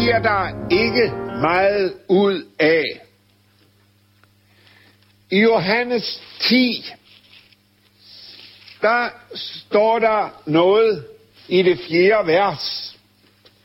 bliver der ikke meget ud af. I Johannes 10, der står der noget i det 4. vers.